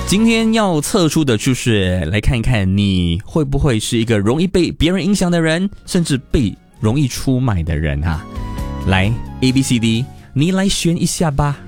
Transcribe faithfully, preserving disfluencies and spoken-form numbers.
今天要测出的就是来看一看你会不会是一个容易被别人影响的人，甚至被容易出卖的人啊。来 A B C D 你来选一下吧。